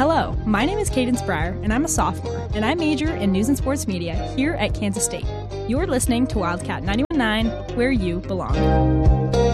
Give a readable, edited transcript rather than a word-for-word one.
Hello, my name is Cadence Breyer, and I'm a sophomore, and I major in News and Sports Media here at Kansas State. You're listening to Wildcat 91.9, where you belong.